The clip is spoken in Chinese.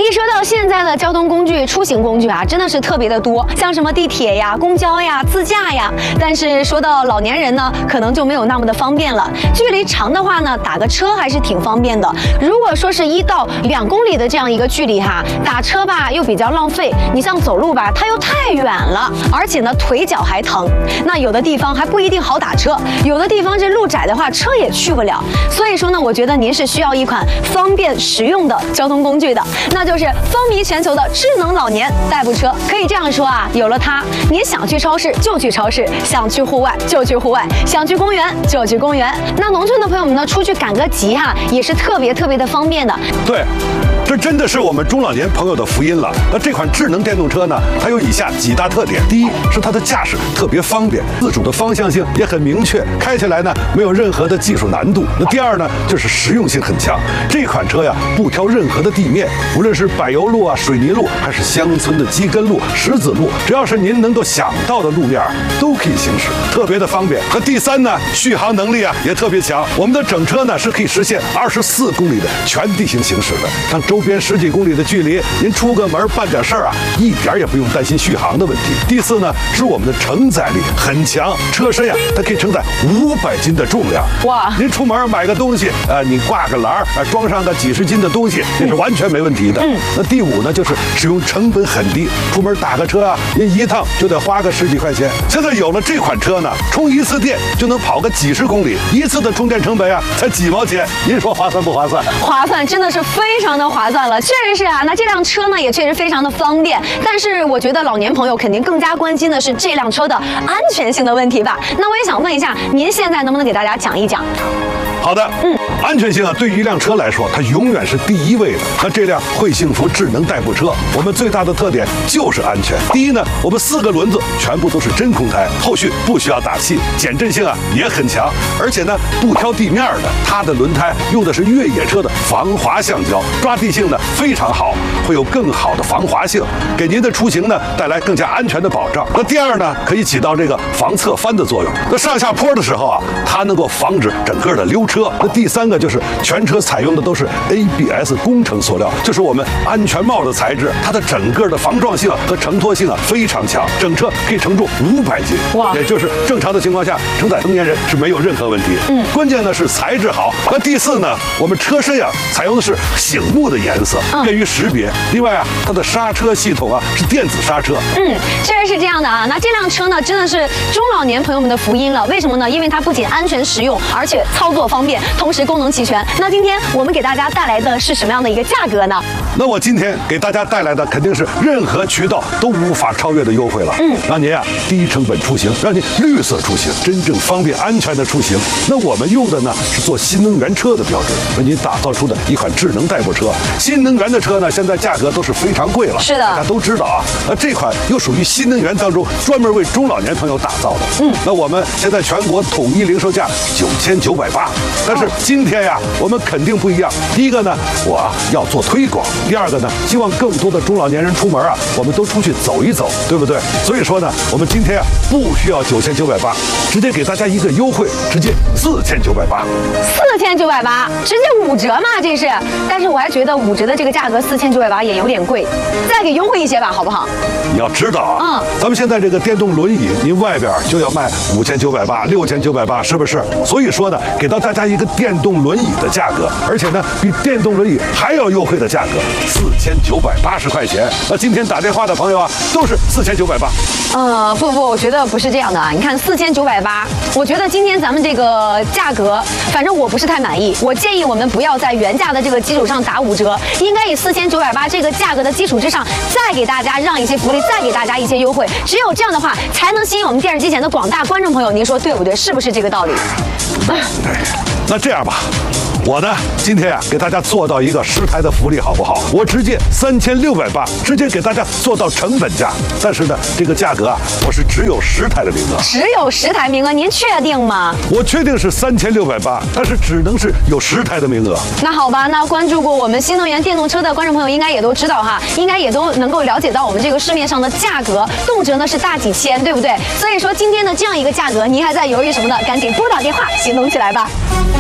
一说到现在的交通工具、出行工具啊，真的是特别的多，像什么地铁呀、公交呀、自驾呀。但是说到老年人呢，可能就没有那么的方便了。距离长的话呢，打个车还是挺方便的。如果说是1到2公里的这样一个距离哈，打车吧又比较浪费。你像走路吧，它又太远了，而且呢腿脚还疼。那有的地方还不一定好打车，有的地方这路窄的话，车也去不了。所以说呢，我觉得您是需要一款方便实用的交通工具的，那就是风靡全球的智能老年代步车。可以这样说啊，有了它，您想去超市就去超市，想去户外就去户外，想去公园就去公园。那农村的朋友们呢，出去赶个集哈，也是特别的方便的。 对。这真的是我们中老年朋友的福音了。那这款智能电动车呢，它有以下几大特点：第一是它的驾驶特别方便，自主的方向性也很明确，开起来呢没有任何的技术难度。那第二呢，就是实用性很强。这款车呀，不挑任何的地面，无论是柏油路啊、水泥路，还是乡村的基根路、石子路，只要是您能够想到的路面都可以行驶，特别的方便。那第三呢，续航能力啊也特别强。我们的整车呢是可以实现24公里的全地形行驶的，像周边10几公里的距离，您出个门办点事儿啊，一点也不用担心续航的问题。第四呢，是我们的承载力很强，车身呀，它可以承载500斤的重量。哇！您出门买个东西，你挂个篮装上个几十斤的东西，这是完全没问题的。那第五呢，就是使用成本很低，出门打个车啊，您一趟就得花个10几块钱。现在有了这款车呢，充一次电就能跑个几十公里，一次的充电成本啊才几毛钱，您说划算不划算？ 划算，真的是非常的划算了。确实是啊，那这辆车呢也确实非常的方便，但是我觉得老年朋友肯定更加关心的是这辆车的安全性的问题吧。那我也想问一下，您现在能不能给大家讲一讲？ 好的，安全性啊，对于一辆车来说，它永远是第一位的。那这辆会幸福智能代步车，我们最大的特点就是安全。第一呢，我们4个轮子全部都是真空胎，后续不需要打气，减震性啊也很强，而且呢不挑地面的，它的轮胎用的是越野车的防滑橡胶，抓地性呢非常好，会有更好的防滑性，给您的出行呢带来更加安全的保障。那第二呢，可以起到这个防侧翻的作用。那上下坡的时候啊，它能够防止整个的溜车。那第三个就是全车采用的都是 ABS 工程塑料，就是我们安全帽的材质，它的整个的防撞性和承托性啊非常强，整车可以承重500斤，哇，也就是正常的情况下承载成年人是没有任何问题。关键呢是材质好。那第四呢，我们车身啊采用的是醒目的颜色，便于识别。另外啊，它的刹车系统啊是电子刹车。 确实是这样的啊。那这辆车呢，真的是中老年朋友们的福音了。为什么呢？因为它不仅安全实用，而且操作方便，同时功能齐全。那今天我们给大家带来的是什么样的一个价格呢？ 那我今天给大家带来的肯定是任何渠道都无法超越的优惠了。让您啊低成本出行，让您绿色出行，真正方便安全的出行。那我们用的呢是做新能源车的标准，为您打造出的一款智能代步车。新能源的车呢，现在价格都是非常贵了， 是的， 大家都知道啊。这款又属于新能源当中专门为中老年朋友打造的。那我们现在全国统一零售价9980，但是今天呀，我们肯定不一样。第一个呢，我要做推广；第二个呢，希望更多的中老年人出门啊，我们都出去走一走，对不对？所以说呢，我们今天啊不需要9980，直接给大家一个优惠，直接4980。 4980，直接5折嘛，这是。但是我还觉得5折的这个价格4980也有点贵，再给优惠一些吧，好不好？ 你要知道啊，咱们现在这个电动轮椅，您外边就要卖5980、6980，是不是？所以说呢，给到大家一个电动轮椅的价格，而且呢，比电动轮椅还要优惠的价格，4980块钱。那今天打电话的朋友啊，都是4980。 不，我觉得不是这样的啊。你看4980，我觉得今天咱们这个价格，反正我不是太满意。我建议我们不要在原价的这个基础上打5折，应该以4980这个价格的基础之上，再给大家让一些福利，再给大家一些优惠。只有这样的话，才能吸引我们电视机前的广大观众朋友。您说对不对？是不是这个道理？ 对，那这样吧。我呢，今天啊，给大家做到一个10台的福利，好不好？我直接3680，直接给大家做到成本价。但是呢，这个价格啊，我是只有10台的名额， 只有10台名额，您确定吗？ 我确定是3680，但是只能是有10台的名额。 那好吧，那关注过我们新能源电动车的观众朋友应该也都知道哈，应该也都能够了解到我们这个市面上的价格，动辄呢是大几千，对不对？所以说今天的这样一个价格，您还在犹豫什么呢？赶紧拨打电话，行动起来吧。